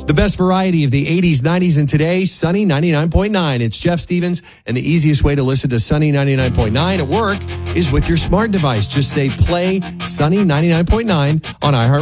The best variety of the 80s, 90s, and today, Sunny 99.9. It's Jeff Stevens, and the easiest way to listen to Sunny 99.9 at work is with your smart device. Just say play Sunny 99.9 on iHeartRadio.